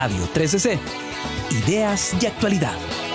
Radio 13C. Ideas y actualidad.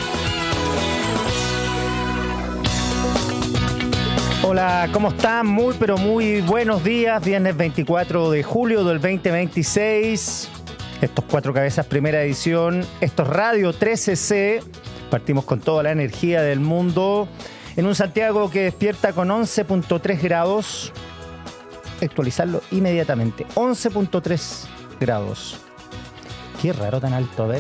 Hola, ¿cómo están? Muy, pero muy buenos días. Viernes 24 de julio del 2026. Estos Cuatro Cabezas, primera edición. Esto es Radio 13C. Partimos con toda la energía del mundo. En un Santiago que despierta con 11.3 grados. Actualizarlo inmediatamente. 11.3 grados. Qué raro tan alto, a ver.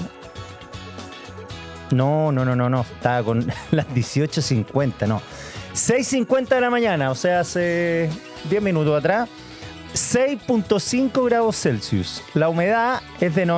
No. Estaba con las 18:50, no. 6:50 de la mañana, o sea, hace 10 minutos atrás. 6.5 grados Celsius. La humedad es de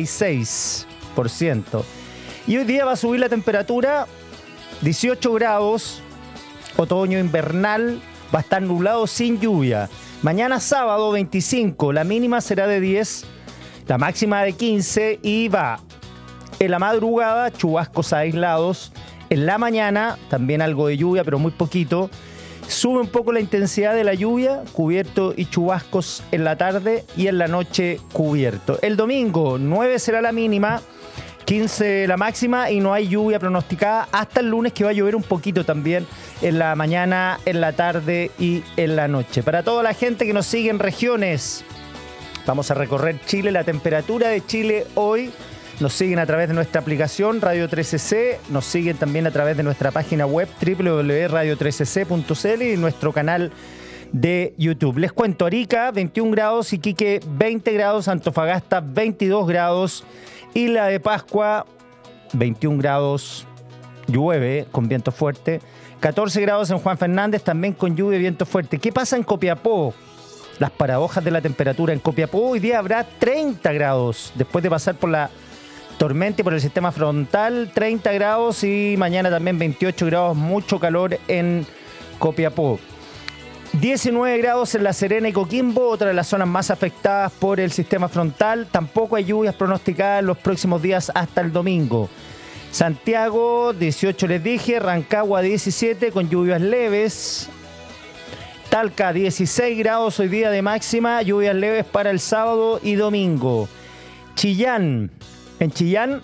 96%. Y hoy día va a subir la temperatura 18 grados. Otoño invernal. Va a estar nublado sin lluvia. Mañana sábado 25. La mínima será de 10. La máxima de 15. Y va en la madrugada chubascos aislados. En la mañana también algo de lluvia, pero muy poquito. Sube un poco la intensidad de la lluvia, cubierto y chubascos en la tarde y en la noche cubierto. El domingo 9 será la mínima, 15 la máxima y no hay lluvia pronosticada hasta el lunes, que va a llover un poquito también en la mañana, en la tarde y en la noche. Para toda la gente que nos sigue en regiones, vamos a recorrer Chile. La temperatura de Chile hoy. Nos siguen a través de nuestra aplicación Radio 13C, nos siguen también a través de nuestra página web www.radio13c.cl y nuestro canal de YouTube. Les cuento, Arica 21 grados, Iquique 20 grados, Antofagasta 22 grados, Isla de Pascua 21 grados, llueve con viento fuerte, 14 grados en Juan Fernández también con lluvia y viento fuerte. ¿Qué pasa en Copiapó? Las paradojas de la temperatura en Copiapó. Hoy día habrá 30 grados después de pasar por la tormenta y por el sistema frontal, 30 grados y mañana también 28 grados, mucho calor en Copiapó. 19 grados en La Serena y Coquimbo, otra de las zonas más afectadas por el sistema frontal. Tampoco hay lluvias pronosticadas en los próximos días hasta el domingo. Santiago, 18 les dije, Rancagua 17 con lluvias leves. Talca, 16 grados hoy día de máxima, lluvias leves para el sábado y domingo. Chillán. En Chillán,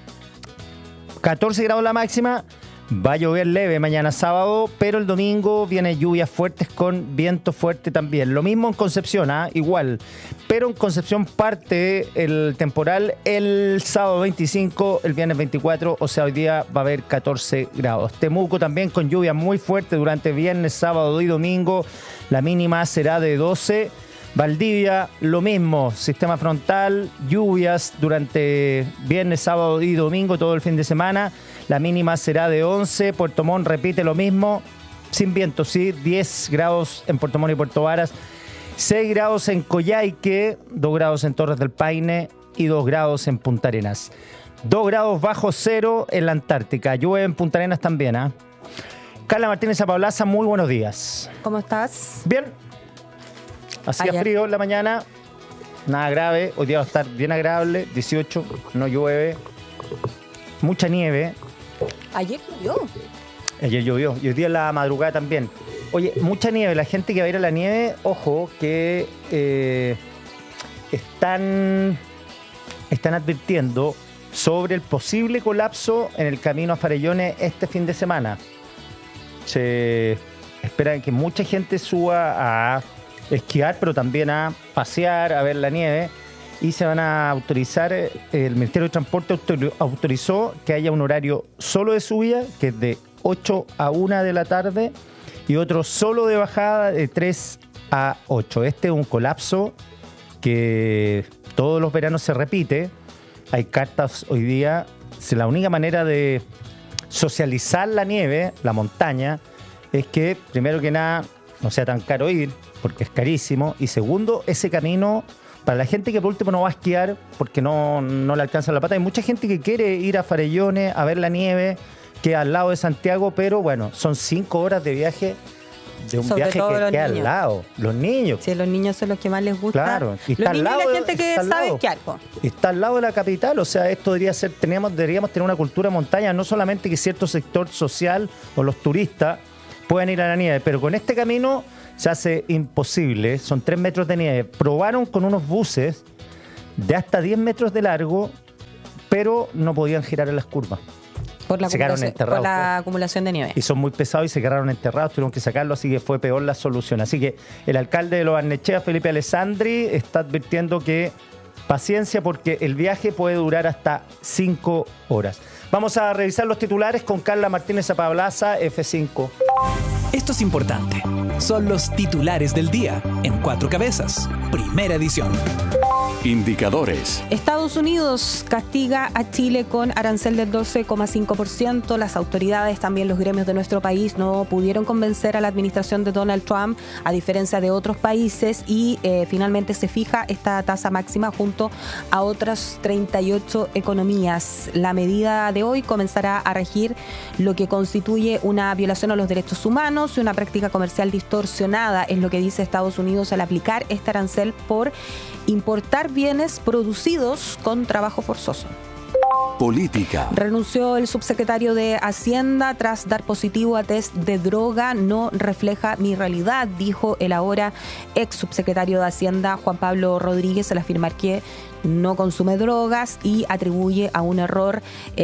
14 grados la máxima, va a llover leve mañana sábado, pero el domingo viene lluvias fuertes con viento fuerte también. Lo mismo en Concepción, igual, pero en Concepción parte el temporal el sábado 25, el viernes 24, o sea, hoy día va a haber 14 grados. Temuco también con lluvia muy fuerte durante viernes, sábado y domingo, la mínima será de 12. Valdivia, lo mismo, sistema frontal, lluvias durante viernes, sábado y domingo, todo el fin de semana. La mínima será de 11. Puerto Montt repite lo mismo, sin viento, sí, 10 grados en Puerto Montt y Puerto Varas, 6 grados en Coyhaique, 2 grados en Torres del Paine y 2 grados en Punta Arenas. 2 grados bajo cero en la Antártica, llueve en Punta Arenas también. Carla Martínez Apablaza, muy buenos días. ¿Cómo estás? Bien. Hacía frío en la mañana, nada grave. Hoy día va a estar bien agradable, 18, no llueve. Mucha nieve. Ayer llovió. Ayer llovió y hoy día en la madrugada también. Oye, mucha nieve. La gente que va a ir a la nieve, ojo, que están advirtiendo sobre el posible colapso en el camino a Farellones este fin de semana. Se espera que mucha gente suba a esquiar, pero también a pasear, a ver la nieve, y se van a autorizar, el Ministerio de Transporte autorizó que haya un horario solo de subida, que es de 8 a 1 de la tarde, y otro solo de bajada de 3 a 8. Este es un colapso que todos los veranos se repite. Hay cartas hoy día, la única manera de socializar la nieve, la montaña, es que, primero que nada, no sea tan caro ir, porque es carísimo. Y segundo, ese camino, para la gente que por último no va a esquiar, porque no le alcanza la pata. Hay mucha gente que quiere ir a Farellones a ver la nieve, que es al lado de Santiago, pero bueno, son 5 horas de viaje, de un viaje que queda al lado. Los niños. Sí, los niños son los que más les gusta. Claro. Y los niños y la gente que sabe esquiar. Está al lado de la capital, o sea, esto deberíamos tener una cultura de montaña, no solamente que cierto sector social o los turistas puedan ir a la nieve, pero con este camino se hace imposible. Son 3 metros de nieve. Probaron con unos buses de hasta 10 metros de largo pero no podían girar en las curvas. Por la, acumulación de nieve. Y son muy pesados y se quedaron enterrados, tuvieron que sacarlo, así que fue peor la solución. Así que el alcalde de Lo Barnechea, Felipe Alessandri, está advirtiendo que paciencia porque el viaje puede durar hasta 5 horas. Vamos a revisar los titulares con Carla Martínez Apablaza, F5. Esto es importante. Son los titulares del día en 4 cabezas. Primera edición. Indicadores. Estados Unidos castiga a Chile con arancel del 12,5%. Las autoridades, también los gremios de nuestro país, no pudieron convencer a la administración de Donald Trump, a diferencia de otros países, y finalmente se fija esta tasa máxima junto a otras 38 economías. La medida de hoy comenzará a regir lo que constituye una violación a los derechos humanos y una práctica comercial distorsionada, es lo que dice Estados Unidos al aplicar este arancel por importar bienes producidos con trabajo forzoso. Política. Renunció el subsecretario de Hacienda tras dar positivo a test de droga. No refleja mi realidad, dijo el ahora ex subsecretario de Hacienda Juan Pablo Rodríguez al afirmar que no consume drogas y atribuye a un error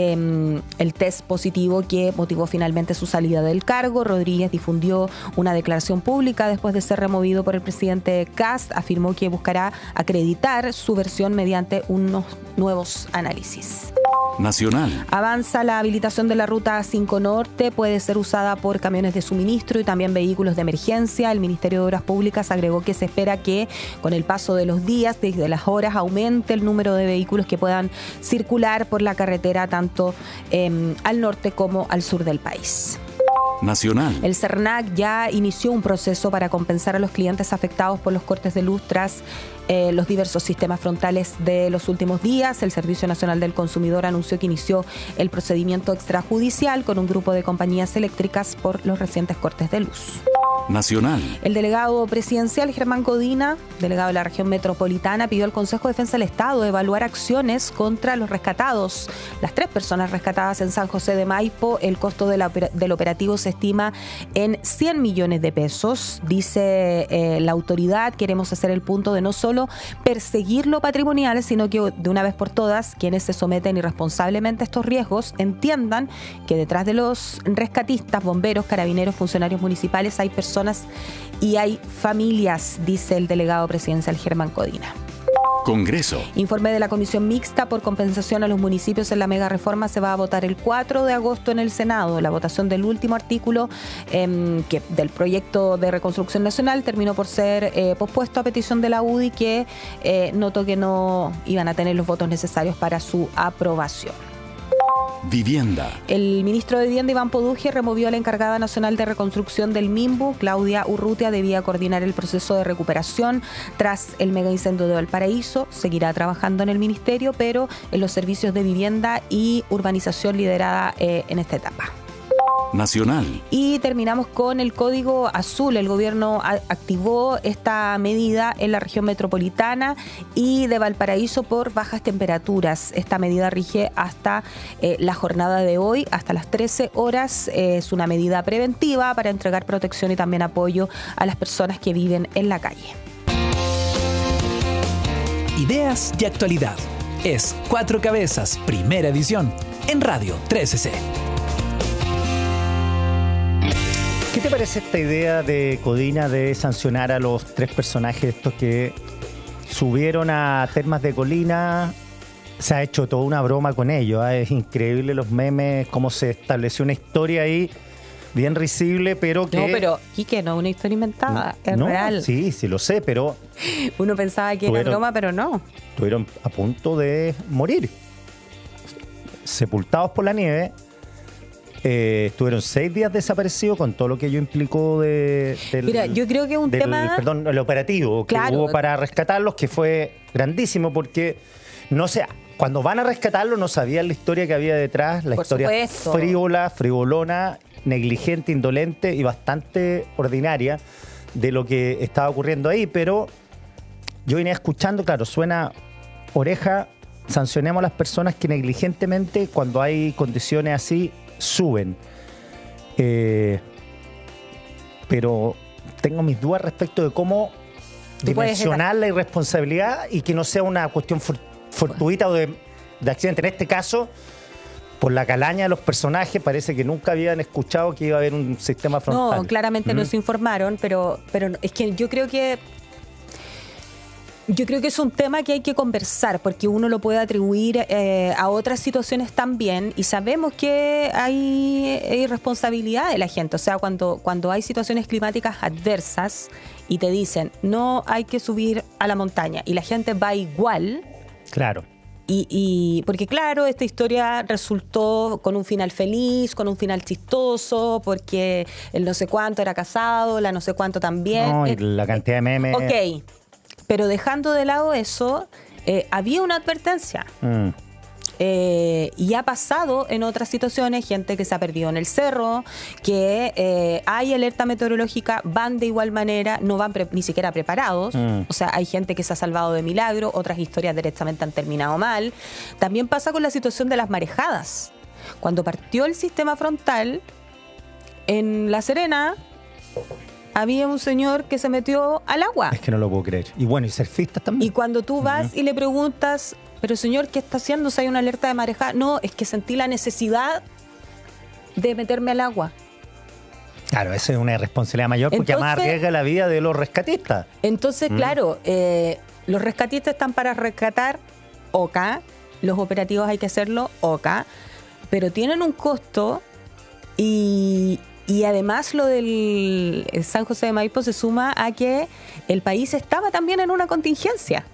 el test positivo que motivó finalmente su salida del cargo. Rodríguez difundió una declaración pública después de ser removido por el presidente Kast. Afirmó que buscará acreditar su versión mediante unos nuevos análisis. Nacional. Avanza la habilitación de la Ruta 5 Norte, puede ser usada por camiones de suministro y también vehículos de emergencia. El Ministerio de Obras Públicas agregó que se espera que con el paso de los días, desde las horas, aumente el número de vehículos que puedan circular por la carretera tanto al norte como al sur del país. Nacional. El CERNAC ya inició un proceso para compensar a los clientes afectados por los cortes de luz tras los diversos sistemas frontales de los últimos días. El Servicio Nacional del Consumidor anunció que inició el procedimiento extrajudicial con un grupo de compañías eléctricas por los recientes cortes de luz. Nacional. El delegado presidencial Germán Codina, delegado de la región metropolitana, pidió al Consejo de Defensa del Estado evaluar acciones contra los rescatados. Las 3 personas rescatadas en San José de Maipo, el costo del operativo se estima en 100 millones de pesos. Dice la autoridad, queremos hacer el punto de no solo perseguir lo patrimonial, sino que de una vez por todas, quienes se someten irresponsablemente a estos riesgos entiendan que detrás de los rescatistas, bomberos, carabineros, funcionarios municipales, hay personas y hay familias, dice el delegado presidencial Germán Codina. Congreso. Informe de la Comisión Mixta por compensación a los municipios en la mega reforma se va a votar el 4 de agosto en el Senado. La votación del último artículo del proyecto de reconstrucción nacional terminó por ser pospuesto a petición de la UDI, que notó que no iban a tener los votos necesarios para su aprobación. Vivienda. El ministro de Vivienda, Iván Poduje, removió a la encargada nacional de reconstrucción del MIMBU. Claudia Urrutia debía coordinar el proceso de recuperación tras el mega incendio de Valparaíso. Seguirá trabajando en el ministerio, pero en los servicios de vivienda y urbanización liderada en esta etapa. Nacional. Y terminamos con el Código Azul. El gobierno activó esta medida en la región metropolitana y de Valparaíso por bajas temperaturas. Esta medida rige hasta la jornada de hoy, hasta las 13 horas. Es una medida preventiva para entregar protección y también apoyo a las personas que viven en la calle. Ideas y actualidad. Es 4 cabezas, primera edición, en Radio 13C. ¿Qué te parece esta idea de Codina de sancionar a los 3 personajes estos que subieron a Termas de Colina? Se ha hecho toda una broma con ellos, ¿eh? Es increíble los memes, cómo se estableció una historia ahí bien risible, pero que... No, pero Quique, no es una historia inventada, es real. Sí, lo sé, pero... Uno pensaba que era broma, pero no. Estuvieron a punto de morir, sepultados por la nieve. Estuvieron 6 días desaparecidos con todo lo que ello implicó Mira, yo creo que el operativo que hubo para rescatarlos, que fue grandísimo porque no sé, cuando van a rescatarlos no sabían la historia que había detrás, la historia frivolona, negligente, indolente y bastante ordinaria de lo que estaba ocurriendo ahí, pero yo venía escuchando, claro, suena oreja, sancionemos a las personas que negligentemente, cuando hay condiciones así, suben. Pero tengo mis dudas respecto de cómo dimensionar la irresponsabilidad y que no sea una cuestión fortuita o de de accidente. En este caso, por la calaña de los personajes, parece que nunca habían escuchado que iba a haber un sistema frontal. No, claramente no se informaron, pero es que yo creo que es un tema que hay que conversar, porque uno lo puede atribuir a otras situaciones también, y sabemos que hay irresponsabilidad de la gente. O sea, cuando hay situaciones climáticas adversas y te dicen no hay que subir a la montaña y la gente va igual. Claro. Y porque claro, esta historia resultó con un final feliz, con un final chistoso, porque el no sé cuánto era casado, la no sé cuánto también. No, y la cantidad de memes. Ok, pero dejando de lado eso, había una advertencia. Y ha pasado en otras situaciones, gente que se ha perdido en el cerro, que hay alerta meteorológica, van de igual manera, no van ni siquiera preparados. O sea, hay gente que se ha salvado de milagro, otras historias directamente han terminado mal. También pasa con la situación de las marejadas. Cuando partió el sistema frontal, en La Serena había un señor que se metió al agua. Es que no lo puedo creer. Y bueno, y surfistas también. Y cuando tú vas y le preguntas, pero señor, ¿qué está haciendo si hay una alerta de marejada? No, es que sentí la necesidad de meterme al agua. Claro, eso es una responsabilidad mayor porque además arriesga la vida de los rescatistas. Entonces, claro, los rescatistas están para rescatar, los operativos hay que hacerlo, pero tienen un costo y además lo del San José de Maipo se suma a que el país estaba también en una contingencia.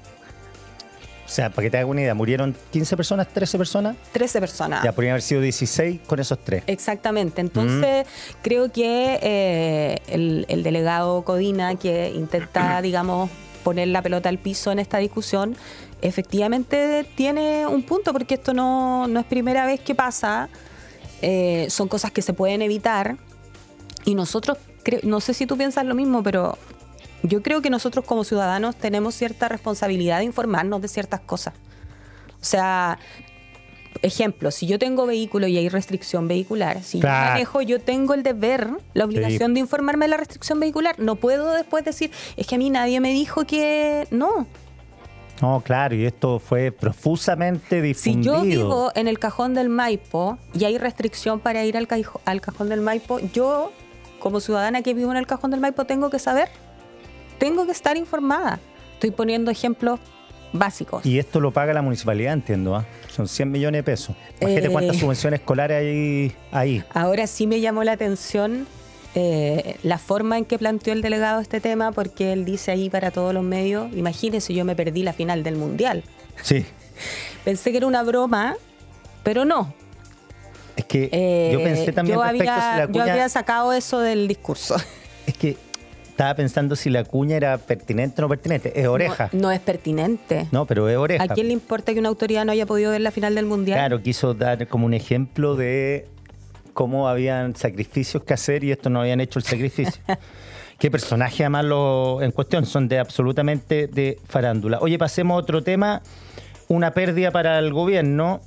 O sea, para que te hagas una idea, ¿murieron 15 personas, 13 personas? 13 personas. Ya podrían haber sido 16 con esos 3. Exactamente. Entonces, creo que el delegado Codina, que intenta, digamos, poner la pelota al piso en esta discusión, efectivamente tiene un punto, porque esto no es primera vez que pasa. Son cosas que se pueden evitar. Y nosotros, no sé si tú piensas lo mismo, pero yo creo que nosotros como ciudadanos tenemos cierta responsabilidad de informarnos de ciertas cosas. O sea, ejemplo, si yo tengo vehículo y hay restricción vehicular, si yo manejo, yo tengo el deber, la obligación de informarme de la restricción vehicular. No puedo después decir, es que a mí nadie me dijo que no. No, claro, y esto fue profusamente difundido. Si yo vivo en el Cajón del Maipo y hay restricción para ir al Cajón del Maipo, yo, como ciudadana que vivo en el Cajón del Maipo, tengo que saber, tengo que estar informada. Estoy poniendo ejemplos básicos. Y esto lo paga la municipalidad, entiendo, ¿ah? Son 100 millones de pesos. Imagínate cuántas subvenciones escolares hay ahí. Ahora sí me llamó la atención la forma en que planteó el delegado este tema, porque él dice ahí para todos los medios, imagínense, yo me perdí la final del Mundial. Sí. Pensé que era una broma, pero no. Es que yo pensé también yo respecto a si la cuña... Yo había sacado eso del discurso. Es que estaba pensando si la cuña era pertinente o no pertinente. Es oreja. No es pertinente. No, pero es oreja. ¿A quién le importa que una autoridad no haya podido ver la final del Mundial? Claro, quiso dar como un ejemplo de cómo habían sacrificios que hacer y estos no habían hecho el sacrificio. Qué personaje además en cuestión, son de absolutamente de farándula. Oye, pasemos a otro tema, una pérdida para el gobierno.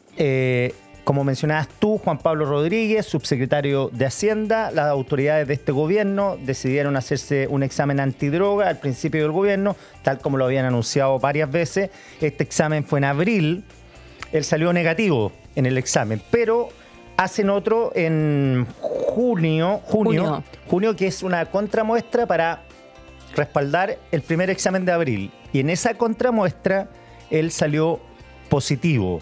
Como mencionabas tú, Juan Pablo Rodríguez, subsecretario de Hacienda, las autoridades de este gobierno decidieron hacerse un examen antidroga al principio del gobierno, tal como lo habían anunciado varias veces. Este examen fue en abril, él salió negativo en el examen, pero hacen otro en junio, que es una contramuestra para respaldar el primer examen de abril. Y en esa contramuestra él salió positivo.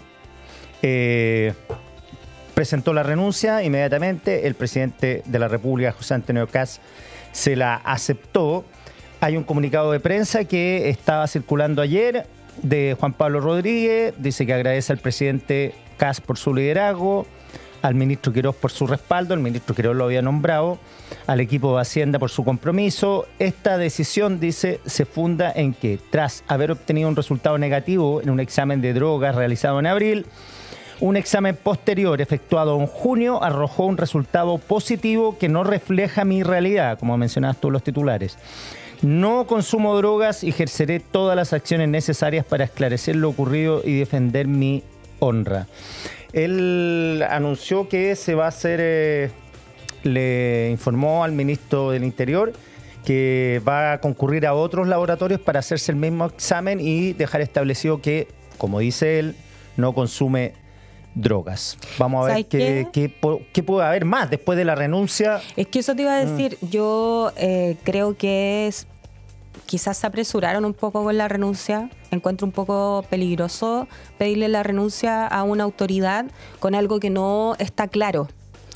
Presentó la renuncia inmediatamente. El presidente de la República, José Antonio Kast, se la aceptó. Hay un comunicado de prensa que estaba circulando ayer de Juan Pablo Rodríguez. Dice que agradece al presidente Kast por su liderazgo, al ministro Quirós por su respaldo, el ministro Quirós lo había nombrado, al equipo de Hacienda por su compromiso. Esta decisión, dice, se funda en que tras haber obtenido un resultado negativo en un examen de drogas realizado en abril, un examen posterior efectuado en junio arrojó un resultado positivo que no refleja mi realidad, como mencionabas tú los titulares. No consumo drogas y ejerceré todas las acciones necesarias para esclarecer lo ocurrido y defender mi honra. Él anunció que se va a hacer, le informó al ministro del Interior que va a concurrir a otros laboratorios para hacerse el mismo examen y dejar establecido que, como dice él, no consume drogas. Vamos a ver ¿Sabes qué puede haber más después de la renuncia. Es que eso te iba a decir. Yo creo que quizás se apresuraron un poco con la renuncia. Encuentro un poco peligroso pedirle la renuncia a una autoridad con algo que no está claro.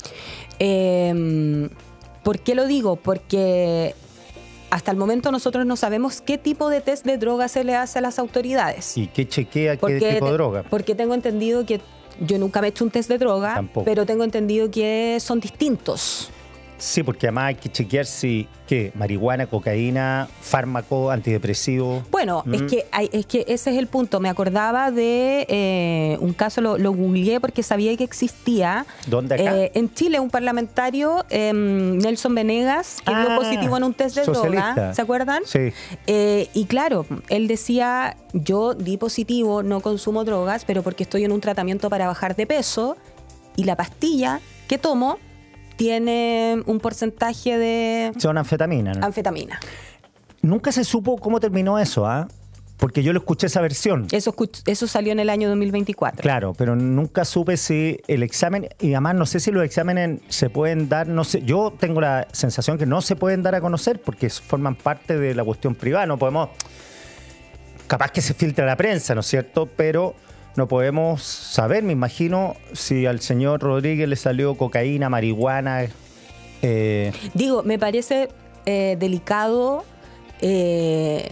¿Por qué lo digo? Porque hasta el momento nosotros no sabemos qué tipo de test de droga se le hace a las autoridades. ¿Y qué chequea qué tipo de droga? Porque tengo entendido que yo nunca me he hecho un test de droga, Tampoco. pero tengo entendido que son distintos. Sí, porque además hay que chequear si marihuana, cocaína, fármaco, antidepresivo. Bueno, es que ese es el punto. Me acordaba de un caso, lo googleé porque sabía que existía. ¿Dónde acá? En Chile, un parlamentario, Nelson Venegas, que dio positivo en un test de socialista. droga. ¿Se acuerdan? Sí. Y claro, él decía, yo di positivo, no consumo drogas, pero porque estoy en un tratamiento para bajar de peso y la pastilla que tomo tiene un porcentaje de Son anfetaminas, ¿no? anfetamina. Nunca se supo cómo terminó eso, ¿ah? Porque yo lo escuché esa versión. Eso salió en el año 2024. Claro, pero nunca supe si el examen, y además no sé si los exámenes se pueden dar, no sé, yo tengo la sensación que no se pueden dar a conocer porque forman parte de la cuestión privada, no podemos, capaz que se filtra la prensa, ¿no es cierto? Pero no podemos saber, me imagino, si al señor Rodríguez le salió cocaína, marihuana. Digo, me parece delicado que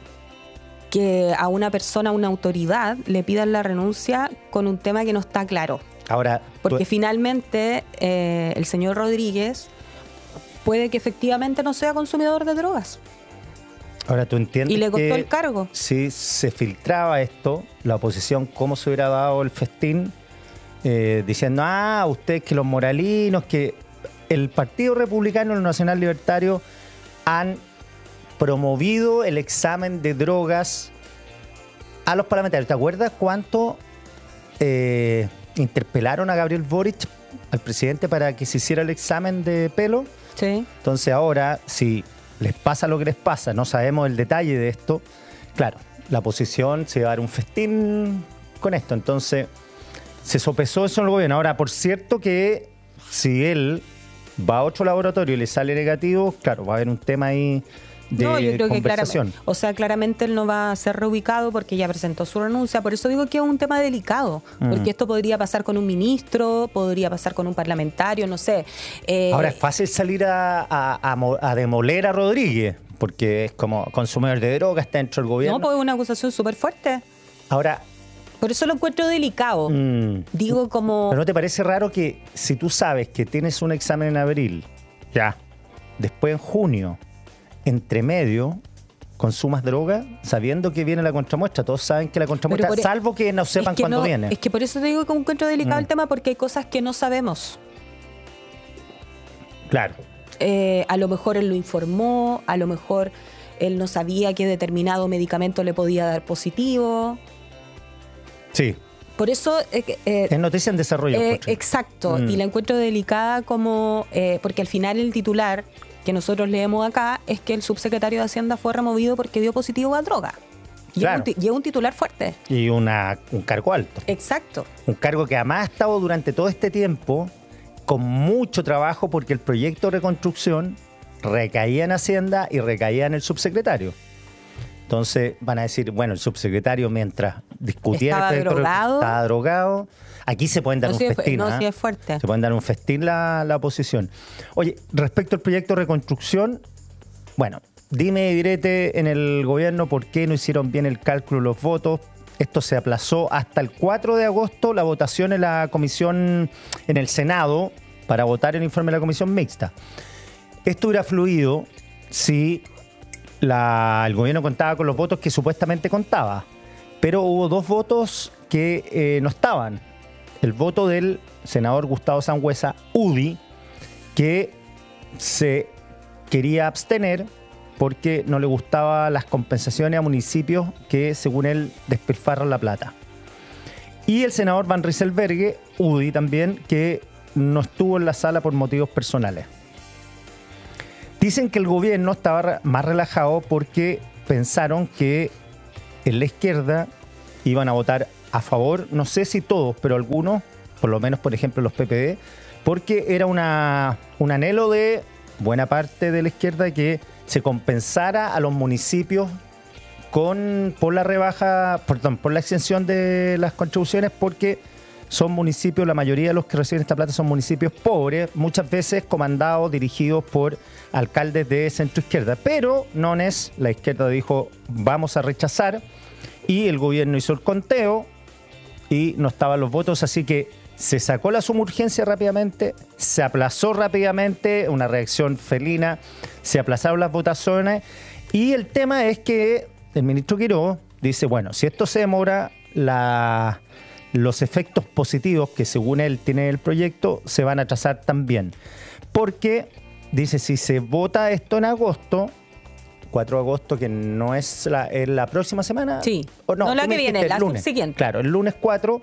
a una persona, a una autoridad, le pidan la renuncia con un tema que no está claro. Ahora, Porque finalmente el señor Rodríguez puede que efectivamente no sea consumidor de drogas. Ahora tú entiendes Y le costó que el cargo. si se filtraba esto, la oposición, ¿cómo se hubiera dado el festín? Diciendo, ustedes que los moralinos, que el Partido Republicano y el Nacional Libertario han promovido el examen de drogas a los parlamentarios. ¿Te acuerdas cuánto interpelaron a Gabriel Boric, al presidente, para que se hiciera el examen de pelo? Sí. Entonces ahora, si les pasa lo que les pasa, no sabemos el detalle de esto, claro, la oposición se va a dar un festín con esto. Entonces, se sopesó eso en el gobierno. Ahora, por cierto que si él va a otro laboratorio y le sale negativo, claro, va a haber un tema ahí de No, yo creo que conversación. claramente él no va a ser reubicado porque ya presentó su renuncia. Por eso digo que es un tema delicado, porque esto podría pasar con un ministro, podría pasar con un parlamentario, no sé. Ahora es fácil salir a demoler a Rodríguez, porque es como consumidor de droga, está dentro del gobierno. No, pues es una acusación súper fuerte. Ahora, Por eso lo encuentro delicado. Digo como... ¿pero no te parece raro que si tú sabes que tienes un examen en abril, ya, después en junio, entre medio, consumas droga, sabiendo que viene la contramuestra? Todos saben que la contramuestra, Pero salvo que no sepan cuándo viene. Es que por eso te digo que encuentro delicado el tema, porque hay cosas que no sabemos. Claro. A lo mejor él lo informó, a lo mejor él no sabía que determinado medicamento le podía dar positivo. Sí. Por eso... Es noticia en desarrollo. exacto. Y la encuentro delicada como... porque al final el titular que nosotros leemos acá es que el subsecretario de Hacienda fue removido porque dio positivo a droga. Claro. Y es un titular fuerte. Y un cargo alto. Exacto. Un cargo que además ha estado durante todo este tiempo con mucho trabajo porque el proyecto de reconstrucción recaía en Hacienda y recaía en el subsecretario. Entonces van a decir, bueno, el subsecretario mientras discutía Estaba el proyecto drogado. estaba drogado. Aquí se pueden dar No, un sí es- festín. no, ¿ah? sí es fuerte. Se pueden dar un festín la oposición. Oye, respecto al proyecto de reconstrucción, bueno, dime y direte en el gobierno por qué no hicieron bien el cálculo de los votos. Esto se aplazó hasta el 4 de agosto, la votación en la comisión, en el Senado, para votar el informe de la comisión mixta. Esto hubiera fluido si el gobierno contaba con los votos que supuestamente contaba, pero hubo 2 votos que no estaban. El voto del senador Gustavo Sangüesa, UDI, que se quería abstener porque no le gustaban las compensaciones a municipios que, según él, despilfarran la plata. Y el senador Van Rieselberghe, UDI también, que no estuvo en la sala por motivos personales. Dicen que el gobierno estaba más relajado porque pensaron que en la izquierda iban a votar a favor, no sé si todos, pero algunos, por lo menos, por ejemplo, los PPD, porque era un anhelo de buena parte de la izquierda que se compensara a los municipios por la exención de las contribuciones, porque son municipios, la mayoría de los que reciben esta plata son municipios pobres, muchas veces comandados, dirigidos por alcaldes de centro izquierda. Pero la izquierda dijo, vamos a rechazar, y el gobierno hizo el conteo y no estaban los votos, así que se sacó la suma urgencia rápidamente, se aplazó rápidamente, una reacción felina, se aplazaron las votaciones, y el tema es que el ministro Quiroz dice, bueno, si esto se demora, los efectos positivos que según él tiene el proyecto se van a trazar también. Porque, dice, si se vota esto en agosto, 4 de agosto, que no es la próxima semana. Sí, o no la que viene, la lunes. siguiente. Claro, el lunes 4,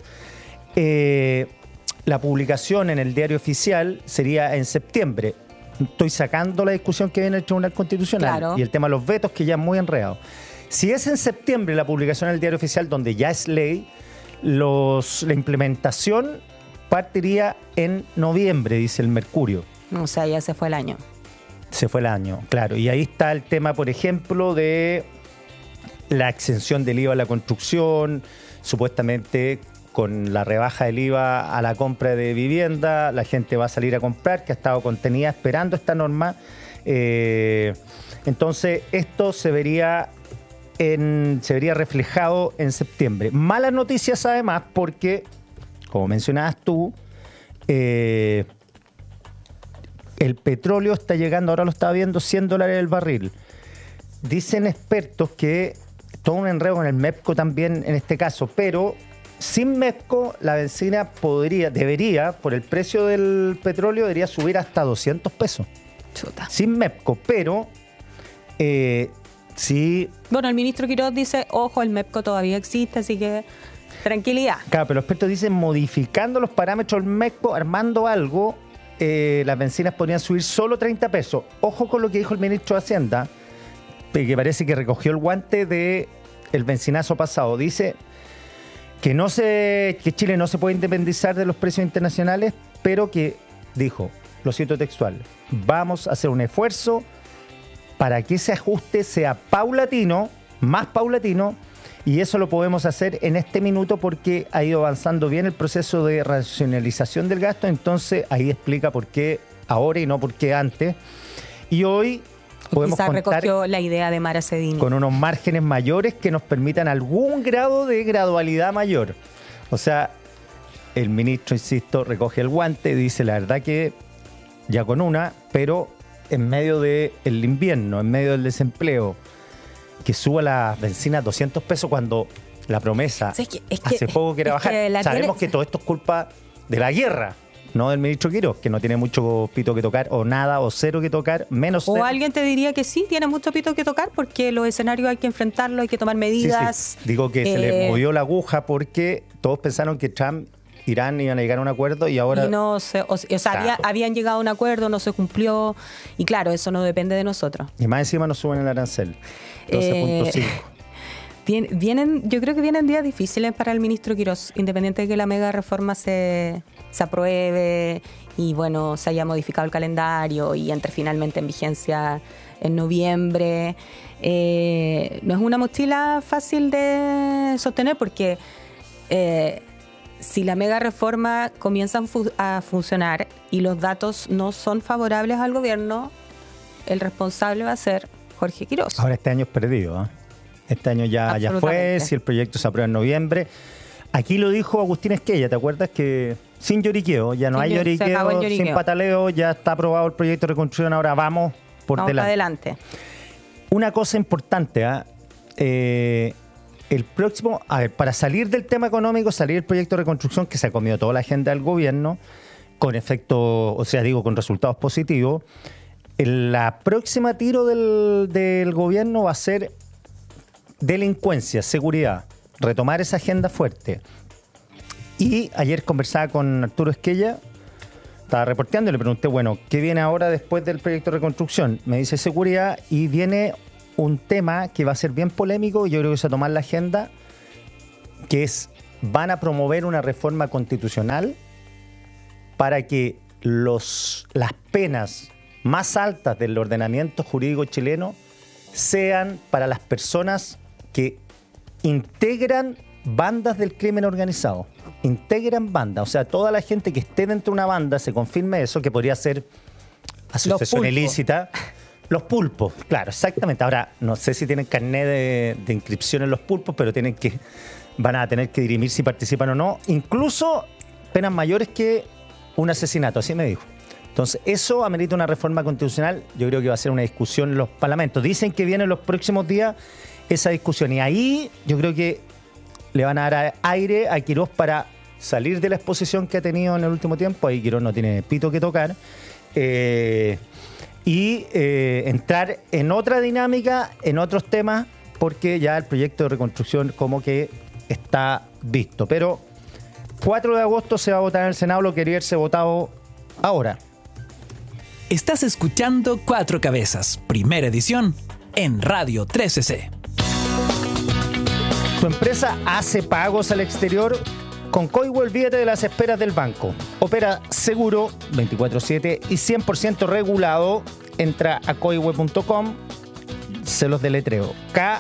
la publicación en el diario oficial sería en septiembre. Estoy sacando la discusión que viene el Tribunal Constitucional, claro, y el tema de los vetos, que ya es muy enredado. Si es en septiembre la publicación en el diario oficial, donde ya es ley, la implementación partiría en noviembre, dice el Mercurio. O sea, ya se fue el año. Se fue el año, claro. Y ahí está el tema, por ejemplo, de la exención del IVA a la construcción, supuestamente con la rebaja del IVA a la compra de vivienda, la gente va a salir a comprar, que ha estado contenida esperando esta norma. Entonces, esto se vería reflejado en septiembre. Malas noticias además porque, como mencionabas tú, el petróleo está llegando, ahora lo estaba viendo, $100 el barril. Dicen expertos que todo un enredo con el MEPCO también en este caso, pero sin MEPCO la benzina debería, por el precio del petróleo, debería subir hasta $200. Chuta. Sin MEPCO, pero sí. Bueno, el ministro Quiroz dice, ojo, el MEPCO todavía existe, así que tranquilidad. Claro, pero los expertos dicen, modificando los parámetros del MEPCO, armando algo, las bencinas podrían subir solo $30. Ojo con lo que dijo el ministro de Hacienda, que parece que recogió el guante del bencinazo pasado. Dice que Chile no se puede independizar de los precios internacionales, pero que dijo, lo cito textual, vamos a hacer un esfuerzo para que ese ajuste sea paulatino, más paulatino, y eso lo podemos hacer en este minuto porque ha ido avanzando bien el proceso de racionalización del gasto. Entonces ahí explica por qué ahora y no por qué antes. Y hoy podemos quizás contar recogió la idea de Mara Cedini con unos márgenes mayores que nos permitan algún grado de gradualidad mayor. O sea, el ministro, insisto, recoge el guante, dice la verdad que ya con pero en medio del invierno, en medio del desempleo, que suba la benzina a $200 cuando la promesa hace poco que era bajar. Sabemos que todo esto es culpa de la guerra, no del ministro Quiroz, que no tiene mucho pito que tocar, o nada, o cero que tocar, menos o cero. Alguien te diría que sí, tiene mucho pito que tocar, porque los escenarios hay que enfrentarlos, hay que tomar medidas. Sí. Digo que se le movió la aguja porque todos pensaron que Trump, Irán iban a llegar a un acuerdo y ahora... Y no se, o sea, claro, habían llegado a un acuerdo, no se cumplió, y claro, eso no depende de nosotros. Y más encima nos suben el arancel, 12.5. Yo creo que vienen días difíciles para el ministro Quiroz, independiente de que la mega reforma se apruebe y bueno, se haya modificado el calendario y entre finalmente en vigencia en noviembre. No es una mochila fácil de sostener porque si la mega reforma comienza a funcionar y los datos no son favorables al gobierno, el responsable va a ser Jorge Quiroz. Ahora este año es perdido, ¿eh? Este año ya fue, si el proyecto se aprueba en noviembre. Aquí lo dijo Agustín Esquella, ¿te acuerdas? Que sin lloriqueo, ya no hay lloriqueo, sin pataleo, ya está aprobado el proyecto de reconstrucción, ahora vamos adelante. Una cosa importante, el próximo, para salir del tema económico, salir del proyecto de reconstrucción que se ha comido toda la agenda del gobierno, con efecto, con resultados positivos, la próxima tiro del gobierno va a ser delincuencia, seguridad, retomar esa agenda fuerte. Y ayer conversaba con Arturo Esquella, estaba reporteando y le pregunté, bueno, ¿qué viene ahora después del proyecto de reconstrucción? Me dice seguridad y viene un tema que va a ser bien polémico y yo creo que se va a tomar la agenda, que es van a promover una reforma constitucional para que las penas más altas del ordenamiento jurídico chileno sean para las personas que integran bandas del crimen organizado. Integran bandas, o sea, toda la gente que esté dentro de una banda, se confirme eso, que podría ser asociación ilícita. Los pulpos, claro, exactamente. Ahora, no sé si tienen carnet de inscripción en los pulpos, pero van a tener que dirimir si participan o no. Incluso penas mayores que un asesinato, así me dijo. Entonces, eso amerita una reforma constitucional. Yo creo que va a ser una discusión en los parlamentos. Dicen que viene en los próximos días esa discusión. Y ahí yo creo que le van a dar aire a Quirós para salir de la exposición que ha tenido en el último tiempo. Ahí Quirós no tiene pito que tocar. Entrar en otra dinámica, en otros temas, porque ya el proyecto de reconstrucción como que está visto. Pero 4 de agosto se va a votar en el Senado, lo que quería haberse votado ahora. Estás escuchando Cuatro Cabezas, primera edición, en Radio 13C. ¿Tu empresa hace pagos al exterior? Con Coihue olvídate de las esperas del banco. Opera seguro, 24/7 y 100% regulado. Entra a coihue.com, se los deletreo,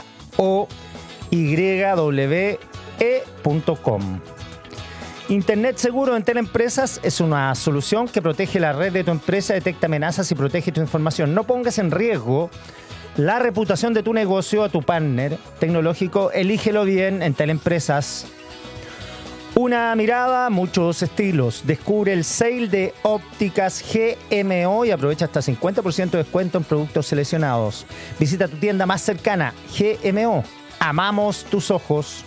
KOYWE.com. Internet seguro en Teleempresas es una solución que protege la red de tu empresa, detecta amenazas y protege tu información. No pongas en riesgo la reputación de tu negocio a tu partner tecnológico. Elígelo bien en Teleempresas. Una mirada, muchos estilos. Descubre el sale de ópticas GMO y aprovecha hasta 50% de descuento en productos seleccionados. Visita tu tienda más cercana, GMO. Amamos tus ojos.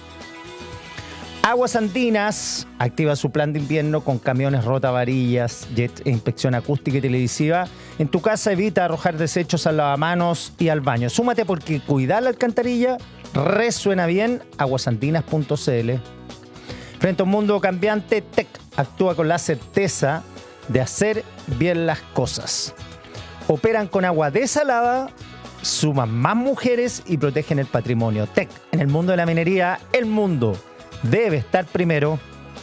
Aguas Andinas activa su plan de invierno con camiones rotavarillas, jet e inspección acústica y televisiva. En tu casa evita arrojar desechos al lavamanos y al baño. Súmate porque cuidar la alcantarilla resuena bien. Aguasandinas.cl. Frente a un mundo cambiante, TEC actúa con la certeza de hacer bien las cosas. Operan con agua desalada, suman más mujeres y protegen el patrimonio. TEC, en el mundo de la minería, el mundo debe estar primero.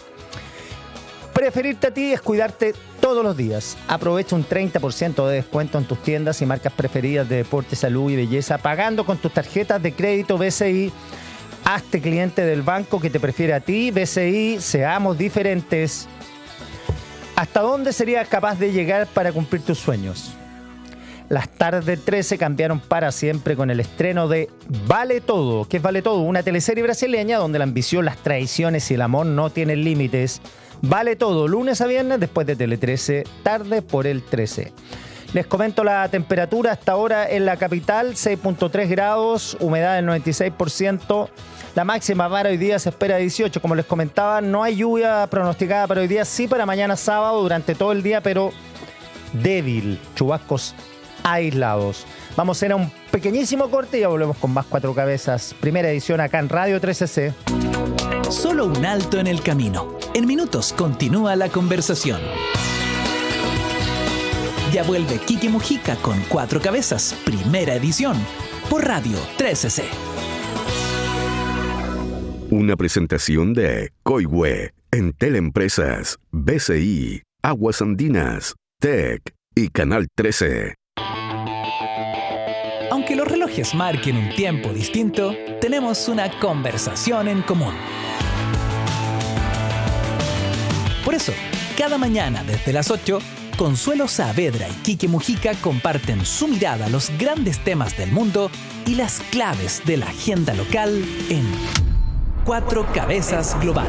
Preferirte a ti es cuidarte todos los días. Aprovecha un 30% de descuento en tus tiendas y marcas preferidas de deporte, salud y belleza, pagando con tus tarjetas de crédito BCI. Hazte cliente del banco que te prefiere a ti. BCI, seamos diferentes. ¿Hasta dónde serías capaz de llegar para cumplir tus sueños? Las tardes del 13 cambiaron para siempre con el estreno de Vale Todo. ¿Qué es Vale Todo? Una teleserie brasileña donde la ambición, las traiciones y el amor no tienen límites. Vale Todo, lunes a viernes después de Tele 13, tarde por el 13. Les comento la temperatura hasta ahora en la capital, 6.3 grados, humedad del 96%. La máxima para hoy día se espera 18. Como les comentaba, no hay lluvia pronosticada para hoy día, sí para mañana sábado durante todo el día, pero débil, chubascos aislados. Vamos a hacer un pequeñísimo corte y ya volvemos con más Cuatro Cabezas. Primera edición acá en Radio 13C. Solo un alto en el camino. En minutos continúa la conversación. Ya vuelve Quique Mujica con Cuatro Cabezas, primera edición, por Radio 13C. Una presentación de Coihue en Teleempresas, BCI, Aguas Andinas, TEC y Canal 13. Aunque los relojes marquen un tiempo distinto, tenemos una conversación en común. Por eso, cada mañana desde las 8, Consuelo Saavedra y Quique Mujica comparten su mirada a los grandes temas del mundo y las claves de la agenda local en Cuatro Cabezas Global.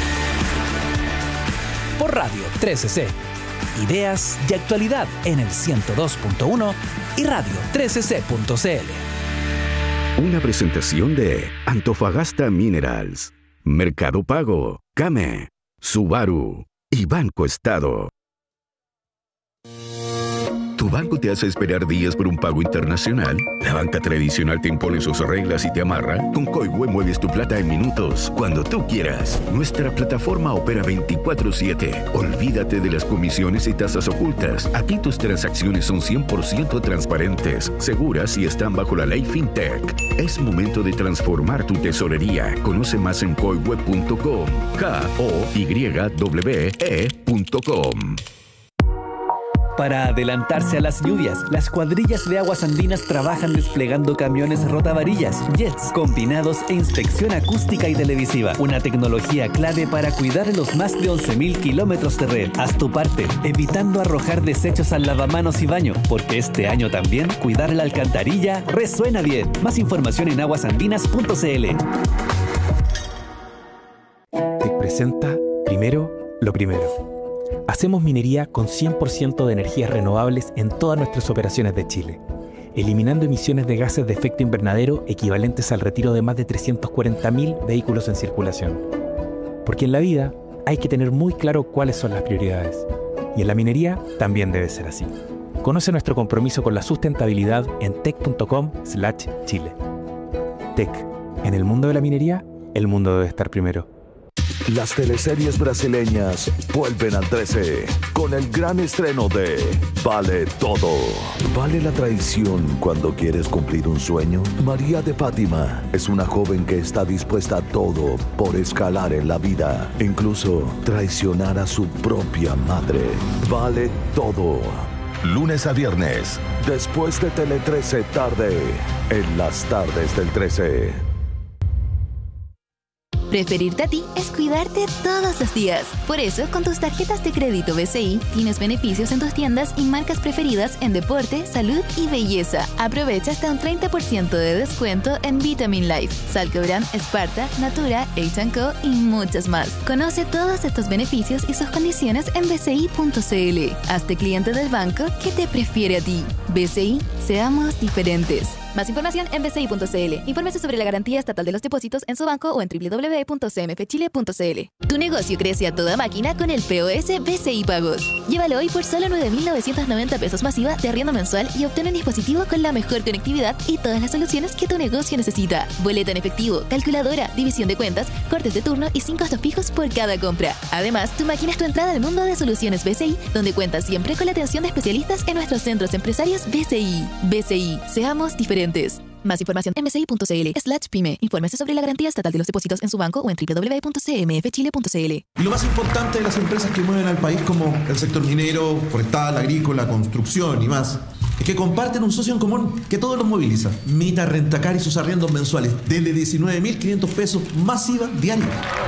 Por Radio 13C. Ideas y actualidad en el 102.1 y radio 13c.cl. Una presentación de Antofagasta Minerals, Mercado Pago, Came, Subaru y Banco Estado. ¿Tu banco te hace esperar días por un pago internacional? ¿La banca tradicional te impone sus reglas y te amarra? Con Coihue mueves tu plata en minutos, cuando tú quieras. Nuestra plataforma opera 24/7. Olvídate de las comisiones y tasas ocultas. Aquí tus transacciones son 100% transparentes, seguras y están bajo la ley FinTech. Es momento de transformar tu tesorería. Conoce más en coihue.com. KOYWE.com. Para adelantarse a las lluvias, las cuadrillas de Aguas Andinas trabajan desplegando camiones rotavarillas, jets, combinados e inspección acústica y televisiva. Una tecnología clave para cuidar los más de 11.000 kilómetros de red. Haz tu parte, evitando arrojar desechos al lavamanos y baño, porque este año también cuidar la alcantarilla resuena bien. Más información en aguasandinas.cl. Te presenta Primero lo Primero. Hacemos minería con 100% de energías renovables en todas nuestras operaciones de Chile, eliminando emisiones de gases de efecto invernadero equivalentes al retiro de más de 340.000 vehículos en circulación. Porque en la vida hay que tener muy claro cuáles son las prioridades. Y en la minería también debe ser así. Conoce nuestro compromiso con la sustentabilidad en tec.com/Chile. Tec. En el mundo de la minería, el mundo debe estar primero. Las teleseries brasileñas vuelven al 13 con el gran estreno de Vale Todo. ¿Vale la traición cuando quieres cumplir un sueño? María de Fátima es una joven que está dispuesta a todo por escalar en la vida, incluso traicionar a su propia madre. Vale Todo. Lunes a viernes, después de Tele 13 tarde, en las tardes del 13. Preferirte a ti es cuidarte todos los días. Por eso, con tus tarjetas de crédito BCI, tienes beneficios en tus tiendas y marcas preferidas en deporte, salud y belleza. Aprovecha hasta un 30% de descuento en Vitamin Life, Salcobran, Sparta, Natura, H&Co y muchas más. Conoce todos estos beneficios y sus condiciones en bci.cl. Hazte cliente del banco que te prefiere a ti. BCI, seamos diferentes. Más información en bci.cl. Infórmese sobre la garantía estatal de los depósitos en su banco o en www.cmfchile.cl. Tu negocio crece a toda máquina con el POS BCI Pagos. Llévalo hoy por solo 9.990 pesos masiva de arriendo mensual y obtén un dispositivo con la mejor conectividad y todas las soluciones que tu negocio necesita. Boleta en efectivo, calculadora, división de cuentas, cortes de turno y sin costos fijos por cada compra. Además, tu máquina es tu entrada al mundo de soluciones BCI, donde cuentas siempre con la atención de especialistas en nuestros centros empresarios BCI. BCI, seamos diferentes. Más información en bci.cl/pyme. Infórmese sobre la garantía estatal de los depósitos en su banco o en www.cmfchile.cl. Y lo más importante de las empresas que mueven al país, como el sector minero, forestal, agrícola, construcción y más, es que comparten un socio en común que todos los moviliza. Mita Rentacar y sus arriendos mensuales desde 19.500 pesos masiva diaria.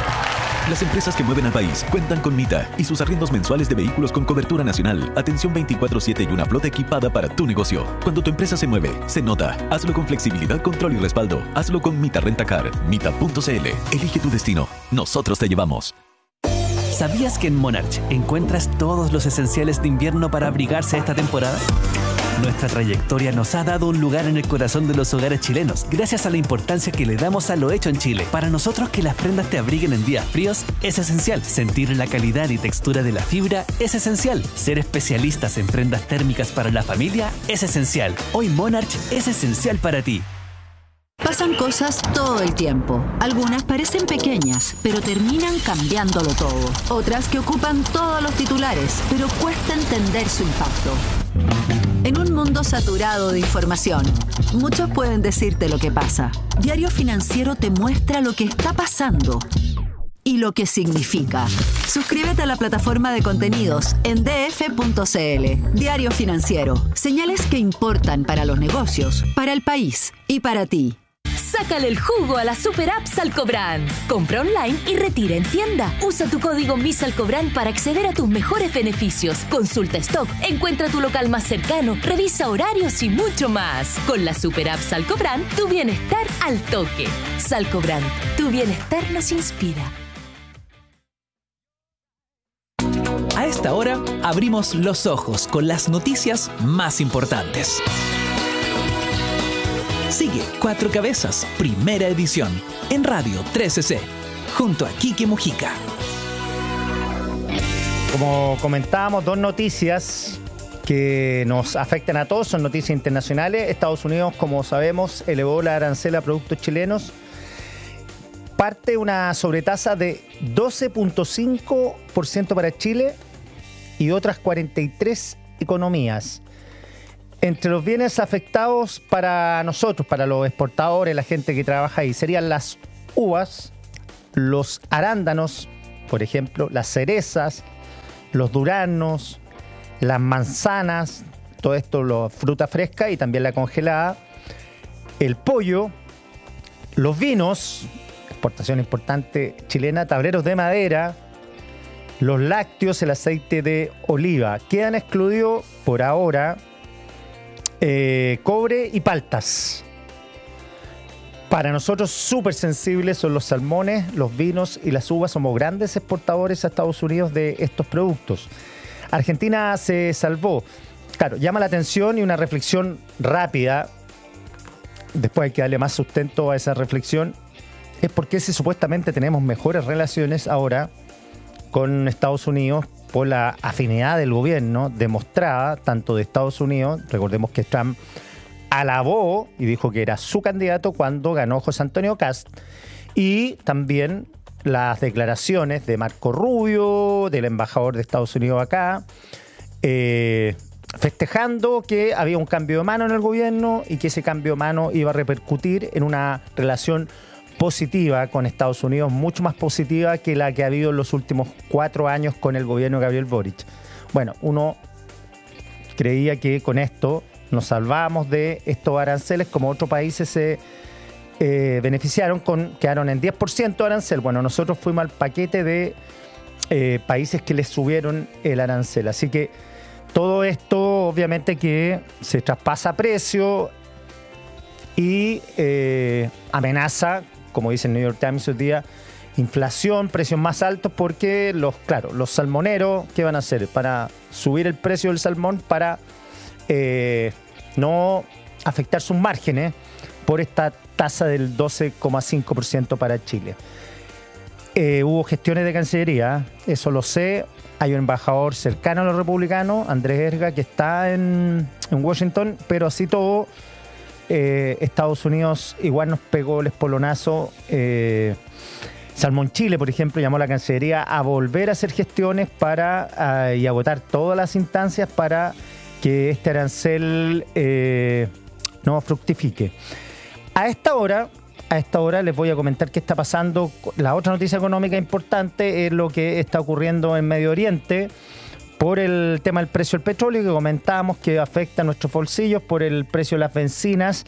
Las empresas que mueven al país cuentan con Mita y sus arriendos mensuales de vehículos con cobertura nacional, atención 24/7 y una flota equipada para tu negocio. Cuando tu empresa se mueve, se nota. Hazlo con flexibilidad, control y respaldo. Hazlo con Mita Rentacar. Mita.cl. Elige tu destino. Nosotros te llevamos. ¿Sabías que en Monarch encuentras todos los esenciales de invierno para abrigarse esta temporada? Nuestra trayectoria nos ha dado un lugar en el corazón de los hogares chilenos, gracias a la importancia que le damos a lo hecho en Chile. Para nosotros, que las prendas te abriguen en días fríos es esencial. Sentir la calidad y textura de la fibra es esencial. Ser especialistas en prendas térmicas para la familia es esencial. Hoy Monarch es esencial para ti. Pasan cosas todo el tiempo. Algunas parecen pequeñas, pero terminan cambiándolo todo. Otras que ocupan todos los titulares, pero cuesta entender su impacto. En un mundo saturado de información, muchos pueden decirte lo que pasa. Diario Financiero te muestra lo que está pasando y lo que significa. Suscríbete a la plataforma de contenidos en df.cl. Diario Financiero. Señales que importan para los negocios, para el país y para ti. Sácale el jugo a la super app Salcobran. Compra online y retira en tienda. Usa tu código MISALCOBRAN para acceder a tus mejores beneficios. Consulta stock, encuentra tu local más cercano, revisa horarios y mucho más. Con la super app Salcobran, tu bienestar al toque. Salcobran, tu bienestar nos inspira. A esta hora abrimos los ojos con las noticias más importantes. Sigue Cuatro Cabezas, primera edición, en Radio 13C, junto a Quique Mujica. Como comentábamos, dos noticias que nos afectan a todos, son noticias internacionales. Estados Unidos, como sabemos, elevó la arancel a productos chilenos. Parte una sobretasa de 12.5% para Chile y otras 43 economías. Entre los bienes afectados para nosotros, para los exportadores, la gente que trabaja ahí, serían las uvas, los arándanos, por ejemplo, las cerezas, los duranos, las manzanas, todo esto, la fruta fresca y también la congelada, el pollo, los vinos, exportación importante chilena, tableros de madera, los lácteos, el aceite de oliva. Quedan excluidos por ahora cobre y paltas. Para nosotros súper sensibles son los salmones, los vinos y las uvas. Somos grandes exportadores a Estados Unidos de estos productos. Argentina se salvó. Claro, llama la atención y una reflexión rápida. Después hay que darle más sustento a esa reflexión. Es porque si supuestamente tenemos mejores relaciones ahora con Estados Unidos por la afinidad del gobierno demostrada, tanto de Estados Unidos, recordemos que Trump alabó y dijo que era su candidato cuando ganó José Antonio Kast, y también las declaraciones de Marco Rubio, del embajador de Estados Unidos acá, festejando que había un cambio de mano en el gobierno y que ese cambio de mano iba a repercutir en una relación positiva con Estados Unidos, mucho más positiva que la que ha habido en los últimos 4 años con el gobierno de Gabriel Boric. Bueno, uno creía que con esto nos salvábamos de estos aranceles, como otros países se beneficiaron, quedaron en 10% de arancel. Bueno, nosotros fuimos al paquete de países que les subieron el arancel. Así que todo esto obviamente que se traspasa precio y amenaza, como dice el New York Times hoy día, inflación, precios más altos, porque los salmoneros, ¿qué van a hacer? Para subir el precio del salmón para no afectar sus márgenes por esta tasa del 12,5% para Chile. Hubo gestiones de Cancillería, eso lo sé. Hay un embajador cercano a los republicanos, Andrés Erga, que está en Washington, pero así todo, Estados Unidos igual nos pegó el espolonazo. Salmón Chile, por ejemplo, llamó a la Cancillería a volver a hacer gestiones y agotar todas las instancias para que este arancel no fructifique. A esta hora les voy a comentar qué está pasando. La otra noticia económica importante es lo que está ocurriendo en Medio Oriente por el tema del precio del petróleo, que comentábamos que afecta a nuestros bolsillos por el precio de las bencinas.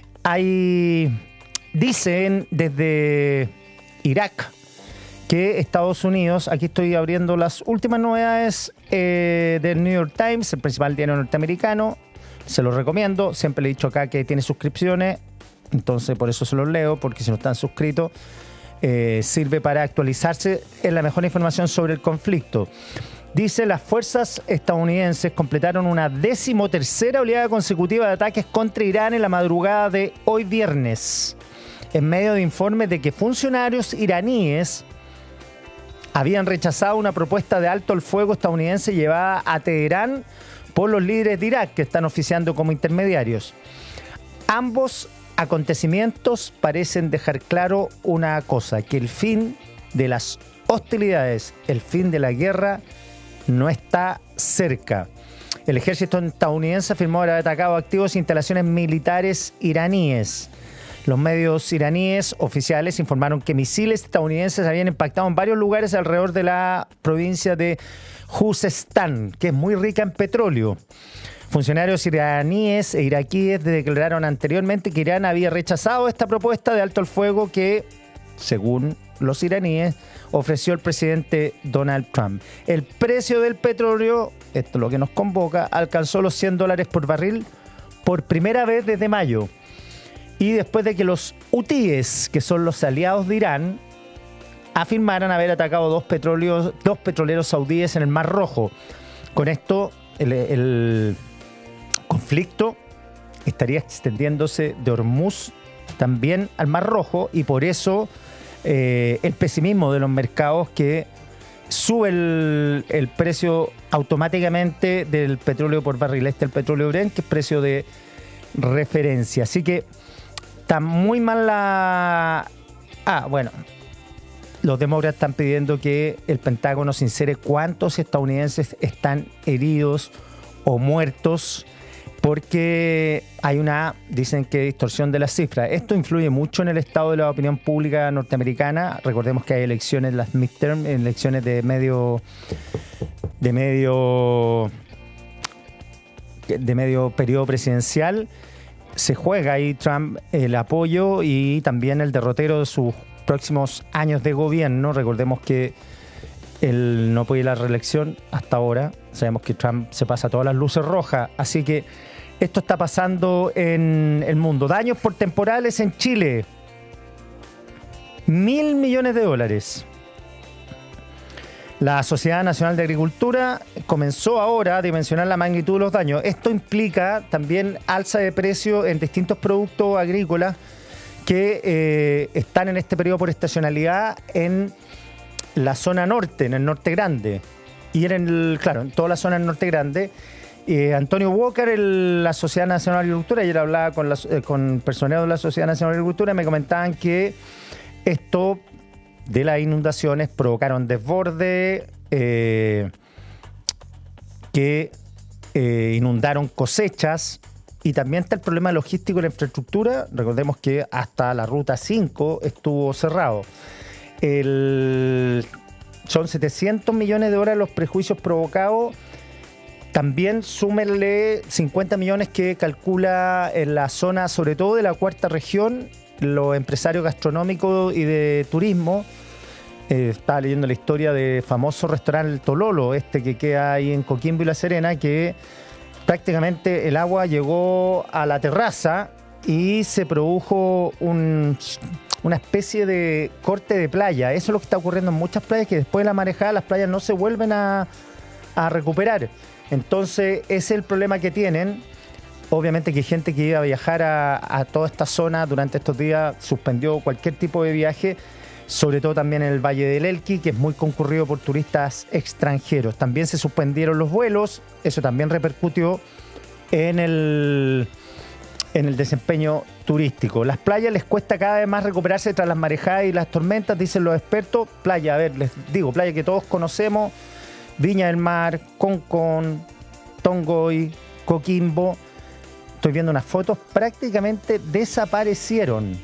Dicen desde Irak que Estados Unidos, aquí estoy abriendo las últimas novedades del New York Times, el principal diario norteamericano, se los recomiendo, siempre le he dicho acá que tiene suscripciones, entonces por eso se los leo, porque si no están suscritos, sirve para actualizarse en la mejor información sobre el conflicto. Dice, las fuerzas estadounidenses completaron una 13ª oleada consecutiva de ataques contra Irán en la madrugada de hoy viernes, en medio de informes de que funcionarios iraníes habían rechazado una propuesta de alto el fuego estadounidense llevada a Teherán por los líderes de Irak, que están oficiando como intermediarios. Ambos acontecimientos parecen dejar claro una cosa, que el fin de las hostilidades, el fin de la guerra, no está cerca. El ejército estadounidense afirmó haber atacado activos e instalaciones militares iraníes. Los medios iraníes oficiales informaron que misiles estadounidenses habían impactado en varios lugares alrededor de la provincia de Juzestán, que es muy rica en petróleo. Funcionarios iraníes e iraquíes declararon anteriormente que Irán había rechazado esta propuesta de alto el fuego que, según los iraníes, ofreció el presidente Donald Trump. El precio del petróleo, esto es lo que nos convoca, alcanzó los $100 por barril por primera vez desde mayo. Y después de que los hutíes, que son los aliados de Irán, afirmaran haber atacado dos petroleros saudíes en el Mar Rojo. Con esto, el conflicto estaría extendiéndose de Hormuz también al Mar Rojo, y por eso el pesimismo de los mercados, que sube el precio automáticamente del petróleo por barril. Este es el petróleo Brent, que es precio de referencia. Así que está muy mal la... bueno, los demócratas están pidiendo que el Pentágono sincere cuántos estadounidenses están heridos o muertos, porque hay dicen que distorsión de las cifras. Esto influye mucho en el estado de la opinión pública norteamericana. Recordemos que hay elecciones, las midterm, elecciones de medio periodo presidencial. Se juega ahí Trump el apoyo y también el derrotero de sus próximos años de gobierno. Recordemos que él no puede ir a la reelección hasta ahora. Sabemos que Trump se pasa todas las luces rojas. Así que esto está pasando en el mundo. Daños por temporales en Chile. $1.000 millones. La Sociedad Nacional de Agricultura comenzó ahora a dimensionar la magnitud de los daños. Esto implica también alza de precio en distintos productos agrícolas que están en este periodo por estacionalidad en la zona norte, en el norte grande. Y en toda la zona del norte grande. Antonio Walker, la Sociedad Nacional de Agricultura, ayer hablaba con personeros de la Sociedad Nacional de Agricultura, me comentaban que esto de las inundaciones provocaron desborde, que inundaron cosechas, y también está el problema logístico de la infraestructura. Recordemos que hasta la ruta 5 estuvo cerrado. Son $700 millones los prejuicios provocados. También súmenle 50 millones que calcula en la zona, sobre todo de la cuarta región, los empresarios gastronómicos y de turismo. Estaba leyendo la historia del famoso restaurante El Tololo, que queda ahí en Coquimbo y La Serena, que prácticamente el agua llegó a la terraza y se produjo una especie de corte de playa. Eso es lo que está ocurriendo en muchas playas, que después de la marejada las playas no se vuelven a recuperar. Entonces, ese es el problema que tienen. Obviamente que hay gente que iba a viajar a toda esta zona durante estos días, suspendió cualquier tipo de viaje, sobre todo también en el Valle del Elqui, que es muy concurrido por turistas extranjeros. También se suspendieron los vuelos, eso también repercutió en el desempeño turístico. Las playas les cuesta cada vez más recuperarse tras las marejadas y las tormentas, dicen los expertos. Playa, les digo, playa que todos conocemos: Viña del Mar, Concón, Tongoy, Coquimbo. Estoy viendo unas fotos, prácticamente desaparecieron.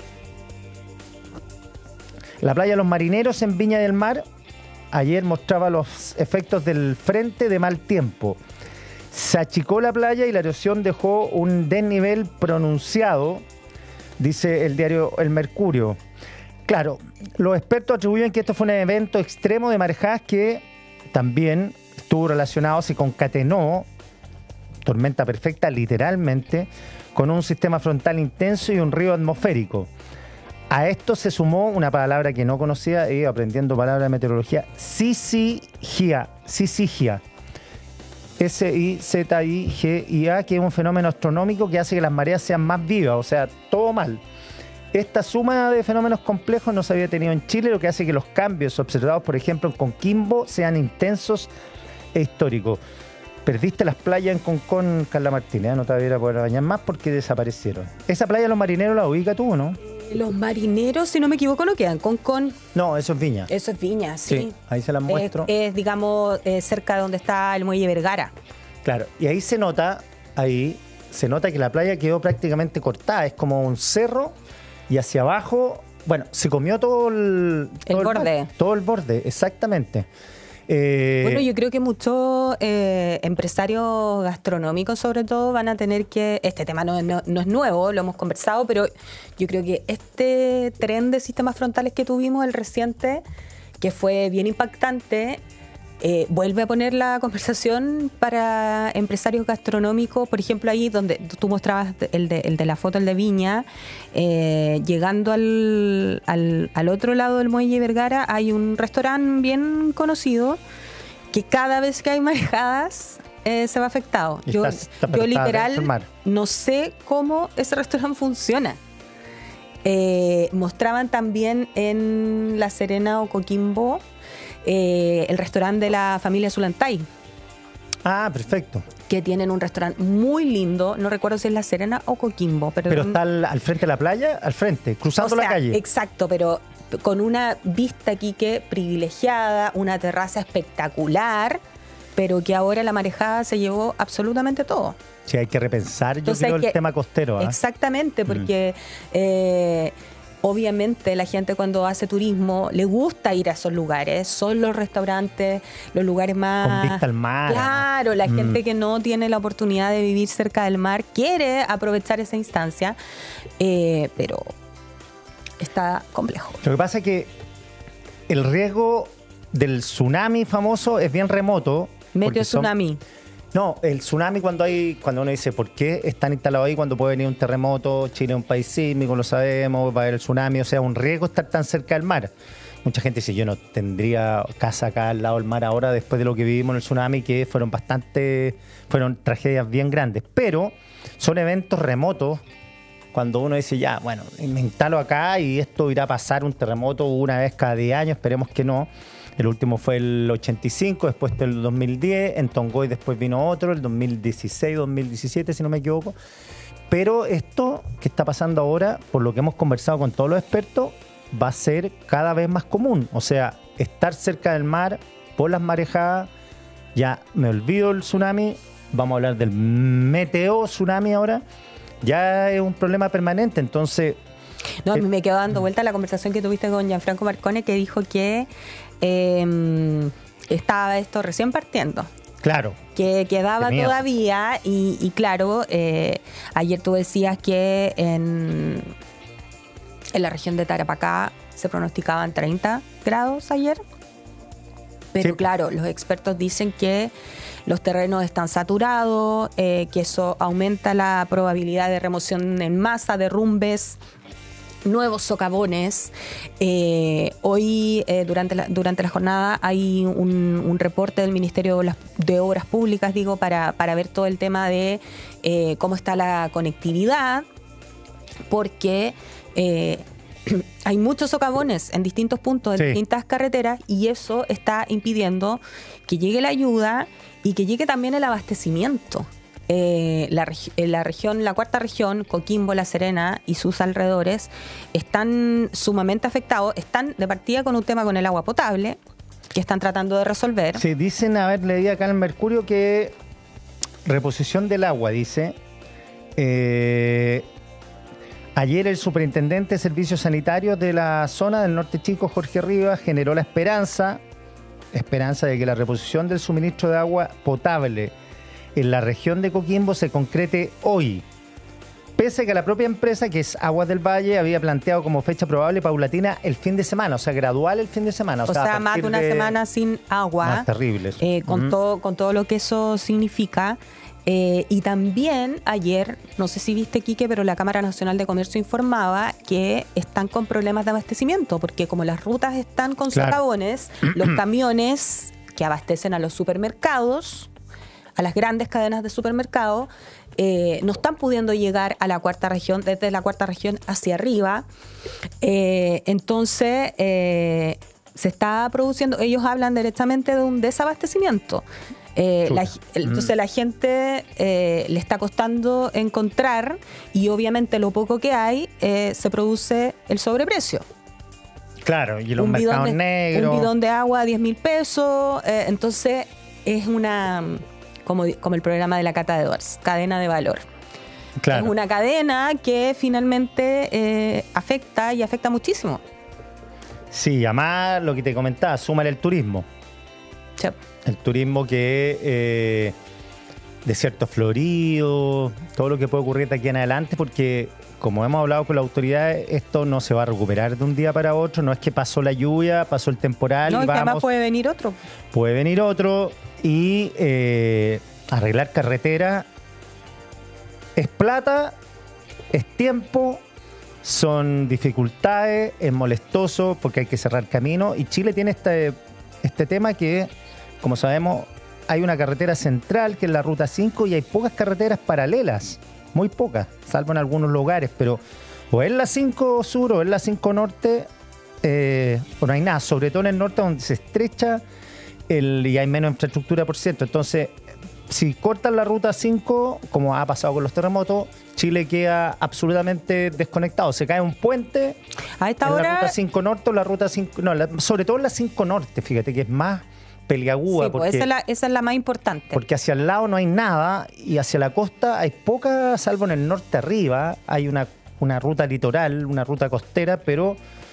La playa de los Marineros en Viña del Mar ayer mostraba los efectos del frente de mal tiempo. Se achicó la playa y la erosión dejó un desnivel pronunciado, dice el diario El Mercurio. Claro, los expertos atribuyen que esto fue un evento extremo de marejadas que también estuvo relacionado, se concatenó, tormenta perfecta literalmente, con un sistema frontal intenso y un río atmosférico. A esto se sumó una palabra que no conocía, y aprendiendo palabras de meteorología: sisigia. Sisigia. S-I-Z-I-G-I-A, que es un fenómeno astronómico que hace que las mareas sean más vivas, o sea, todo mal. Esta suma de fenómenos complejos no se había tenido en Chile, lo que hace que los cambios observados, por ejemplo, en Coquimbo, sean intensos e históricos. Perdiste las playas en Concón, Carla Martínez, no te vas a ir a poder bañar más porque desaparecieron. Esa playa de los Marineros la ubica tú, ¿no? Los Marineros, si no me equivoco, no quedan Concón. No, eso es Viña. Eso es Viña, sí. Ahí se las muestro. Es digamos, cerca de donde está el muelle Vergara. Claro, y ahí se nota que la playa quedó prácticamente cortada. Es como un cerro y hacia abajo, bueno, se comió todo el borde. Todo el borde, exactamente. Bueno, yo creo que muchos empresarios gastronómicos, sobre todo, van a tener que... Este tema no es nuevo, lo hemos conversado, pero yo creo que este tren de sistemas frontales que tuvimos, el reciente, que fue bien impactante, vuelve a poner la conversación para empresarios gastronómicos. Por ejemplo, ahí donde tú mostrabas el de la foto, el de Viña, llegando al otro lado del muelle Vergara, hay un restaurante bien conocido que cada vez que hay marejadas se va afectado. Yo literal no sé cómo ese restaurante funciona. Mostraban también en La Serena o Coquimbo el restaurante de la familia Zulantay. Ah, perfecto. Que tienen un restaurante muy lindo, no recuerdo si es La Serena o Coquimbo. Pero está al frente de la playa, al frente, cruzando la calle. Exacto, pero con una vista, Quique, privilegiada, una terraza espectacular, pero que ahora la marejada se llevó absolutamente todo. Sí, hay que repensar, yo creo, el tema costero. Exactamente, porque obviamente la gente cuando hace turismo le gusta ir a esos lugares, son los restaurantes, los lugares más... Con vista al mar. Claro, la gente que no tiene la oportunidad de vivir cerca del mar quiere aprovechar esa instancia, pero está complejo. Lo que pasa es que el riesgo del tsunami famoso es bien remoto. Meteo tsunami. No, el tsunami cuando uno dice ¿por qué están instalados ahí cuando puede venir un terremoto? Chile es un país sísmico, lo sabemos, va a haber el tsunami, o sea, un riesgo estar tan cerca del mar. Mucha gente dice, yo no tendría casa acá al lado del mar ahora después de lo que vivimos en el tsunami, que fueron tragedias bien grandes, pero son eventos remotos. Cuando uno dice, ya, bueno, me instalo acá y esto irá a pasar un terremoto una vez cada 10 años, esperemos que no. El último fue el 85, después el 2010, en Tongoy después vino otro, el 2016, 2017, si no me equivoco. Pero esto que está pasando ahora, por lo que hemos conversado con todos los expertos, va a ser cada vez más común. O sea, estar cerca del mar, por las marejadas, ya me olvido el tsunami, vamos a hablar del meteo tsunami ahora, ya es un problema permanente, entonces... No, a mí me quedó dando vuelta la conversación que tuviste con Gianfranco Marcone, que dijo que estaba esto recién partiendo. Claro. Que quedaba todavía y claro, ayer tú decías que en la región de Tarapacá se pronosticaban 30 grados ayer. Pero sí, claro, los expertos dicen que los terrenos están saturados, que eso aumenta la probabilidad de remoción en masa, derrumbes, nuevos socavones. Hoy, durante la jornada, hay un reporte del Ministerio de Obras Públicas, para ver todo el tema de cómo está la conectividad, porque hay muchos socavones en distintos puntos, en distintas carreteras, y eso está impidiendo que llegue la ayuda y que llegue también el abastecimiento. La cuarta región, Coquimbo, La Serena y sus alrededores, están sumamente afectados. Están de partida con un tema con el agua potable, que están tratando de resolver. Sí, dicen, a ver, leí acá en el Mercurio que reposición del agua, dice. Ayer el superintendente de Servicios Sanitarios de la zona del Norte Chico, Jorge Rivas, generó la esperanza de que la reposición del suministro de agua potable en la región de Coquimbo se concrete hoy, pese a que la propia empresa, que es Aguas del Valle, había planteado como fecha probable paulatina el fin de semana, o sea, gradual el fin de semana. O sea más de una semana sin agua. Más terrible eso. Con todo lo que eso significa. Y también ayer, no sé si viste, Quique, pero la Cámara Nacional de Comercio informaba que están con problemas de abastecimiento, porque como las rutas están con socavones, los camiones que abastecen a los supermercados, a las grandes cadenas de supermercados, no están pudiendo llegar a la cuarta región, desde la cuarta región hacia arriba. Entonces, se está produciendo, ellos hablan directamente de un desabastecimiento. Entonces la gente le está costando encontrar, y obviamente lo poco que hay se produce el sobreprecio. Claro, y los mercados negros. Un bidón de agua a 10.000 pesos. Entonces es una, como el programa de la Cata de Edwards, cadena de valor. Claro. Es una cadena que finalmente afecta y afecta muchísimo. Sí, además lo que te comentaba, súmale el turismo. Sí. El turismo que desierto florido, todo lo que puede ocurrir de aquí en adelante, porque como hemos hablado con la autoridad, esto no se va a recuperar de un día para otro. No es que pasó la lluvia, pasó el temporal. No, y es que además puede venir otro. Puede venir otro y arreglar carretera es plata, es tiempo, son dificultades, es molestoso porque hay que cerrar camino. Y Chile tiene este tema que, como sabemos, hay una carretera central que es la Ruta 5 y hay pocas carreteras paralelas, muy pocas, salvo en algunos lugares, pero o es la 5 Sur o es la 5 Norte, o no hay nada, sobre todo en el norte donde se estrecha y hay menos infraestructura, por cierto. Entonces, si cortan la ruta 5, como ha pasado con los terremotos, Chile queda absolutamente desconectado. Se cae un puente a esta en hora, la ruta 5 norte o la ruta 5... No, sobre todo en la 5 norte, fíjate que es más peliaguda. Sí, porque, esa es la más importante. Porque hacia el lado no hay nada y hacia la costa hay poca, salvo en el norte arriba, hay una ruta litoral, una ruta costera, pero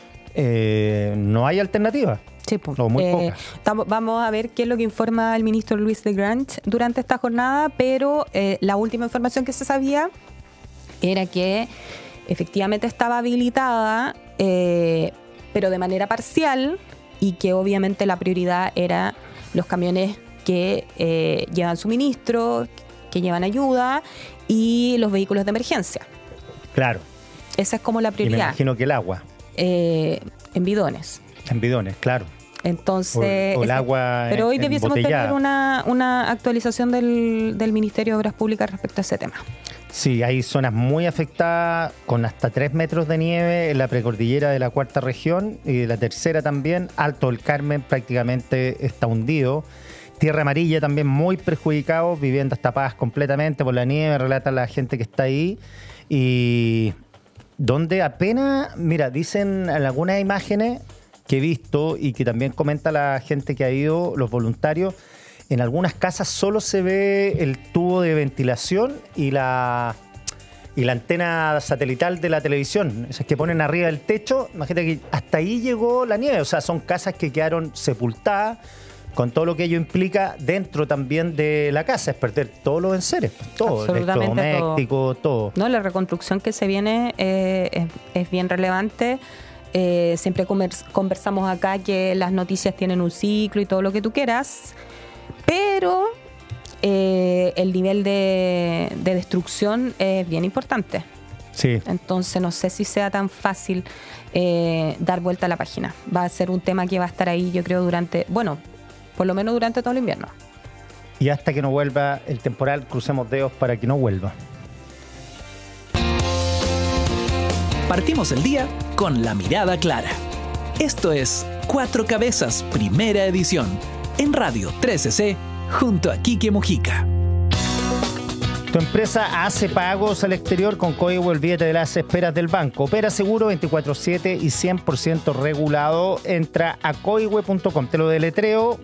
no hay alternativa. Sí, pues, muy poca. Vamos a ver qué es lo que informa el ministro Luis de Grange durante esta jornada, pero la última información que se sabía era que efectivamente estaba habilitada, pero de manera parcial, y que obviamente la prioridad era los camiones que llevan suministro, que llevan ayuda, y los vehículos de emergencia. Claro. Esa es como la prioridad. Y me imagino que el agua. En bidones. En bidones, claro. Entonces, o el agua pero hoy debiésemos embotellada. tener una actualización del Ministerio de Obras Públicas respecto a ese tema. Sí, hay zonas muy afectadas con hasta 3 metros de nieve en la precordillera de la 4ª región y de la 3ª también. Alto del Carmen prácticamente está hundido. Tierra Amarilla también muy perjudicado, viviendas tapadas completamente por la nieve, relata la gente que está ahí. Y donde apenas, mira, dicen en algunas imágenes que he visto y que también comenta la gente que ha ido, los voluntarios, en algunas casas solo se ve el tubo de ventilación y la antena satelital de la televisión, esas que ponen arriba del techo. Imagínate que hasta ahí llegó la nieve, o sea, son casas que quedaron sepultadas con todo lo que ello implica dentro también de la casa, es perder todos los enseres, todo, electrodoméstico, todo. No, la reconstrucción que se viene es bien relevante. Siempre conversamos acá que las noticias tienen un ciclo y todo lo que tú quieras, pero el nivel de destrucción es bien importante. Sí. Entonces no sé si sea tan fácil dar vuelta a la página. Va a ser un tema que va a estar ahí, yo creo, por lo menos durante todo el invierno. Y hasta que no vuelva el temporal, crucemos dedos para que no vuelva. Partimos el día con la mirada clara. Esto es Cuatro Cabezas, primera edición, en Radio 13C, junto a Quique Mujica. Tu empresa hace pagos al exterior con código Olvídate de las esperas del banco. Opera seguro 24/7 y 100% regulado. Entra a coihue.com. Te lo deletreo: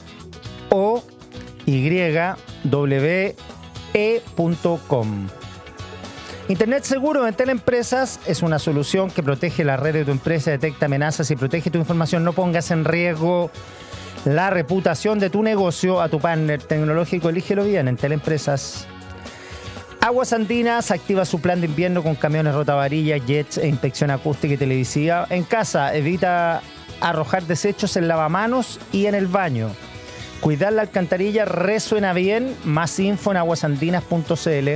KOYWE.com. Internet seguro de Teleempresas es una solución que protege la red de tu empresa, detecta amenazas y protege tu información. No pongas en riesgo la reputación de tu negocio. A tu partner tecnológico, elígelo bien en Teleempresas. Aguas Andinas activa su plan de invierno con camiones rotavarillas, jets e inspección acústica y televisiva. En casa, evita arrojar desechos en lavamanos y en el baño. Cuidar la alcantarilla resuena bien. Más info en aguasandinas.cl.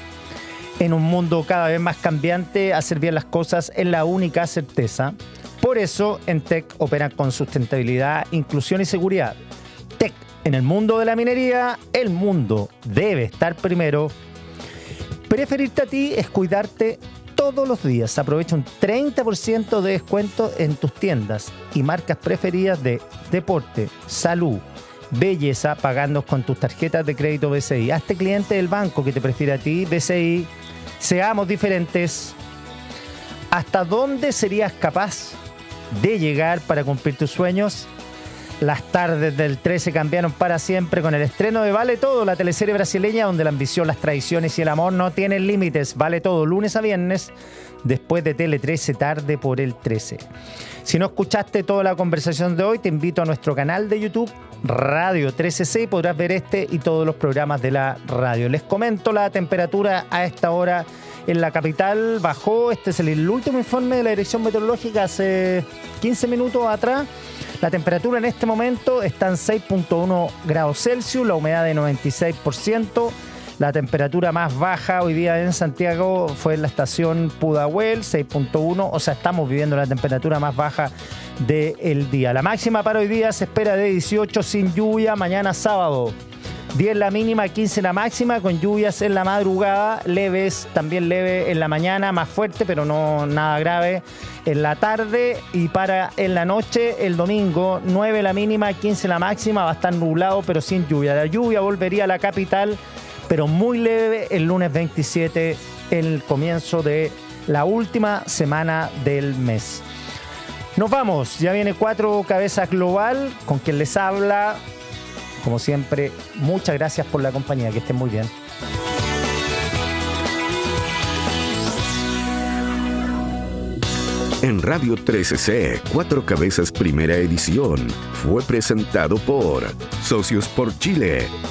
En un mundo cada vez más cambiante, hacer bien las cosas es la única certeza. Por eso, en TEC operan con sustentabilidad, inclusión y seguridad. TEC, en el mundo de la minería, el mundo debe estar primero. Preferirte a ti es cuidarte todos los días. Aprovecha un 30% de descuento en tus tiendas y marcas preferidas de deporte, salud, belleza, pagando con tus tarjetas de crédito BCI. Hazte cliente del banco que te prefiere a ti, BCI. Seamos diferentes. ¿Hasta dónde serías capaz de llegar para cumplir tus sueños? Las tardes del 13 cambiaron para siempre con el estreno de Vale Todo, la teleserie brasileña donde la ambición, las traiciones y el amor no tienen límites. Vale Todo, lunes a viernes, después de Tele 13, tarde por el 13. Si no escuchaste toda la conversación de hoy, te invito a nuestro canal de YouTube, Radio 13C, y podrás ver este y todos los programas de la radio. Les comento la temperatura a esta hora en la capital. Bajó, este es el último informe de la Dirección Meteorológica hace 15 minutos atrás. La temperatura en este momento está en 6.1 grados Celsius, la humedad de 96%. La temperatura más baja hoy día en Santiago fue en la estación Pudahuel, 6.1. O sea, estamos viviendo la temperatura más baja del día. La máxima para hoy día se espera de 18 sin lluvia. Mañana sábado 10 la mínima, 15 la máxima, con lluvias en la madrugada, leves, también leve en la mañana, más fuerte, pero no nada grave en la tarde. Y para en la noche, el domingo, 9 la mínima, 15 la máxima, va a estar nublado, pero sin lluvia. La lluvia volvería a la capital, pero muy leve el lunes 27, el comienzo de la última semana del mes. Nos vamos, ya viene 4 Cabezas Global, con quien les habla. Como siempre, muchas gracias por la compañía, que estén muy bien. En Radio 13C, 4 Cabezas Primera Edición, fue presentado por Socios por Chile.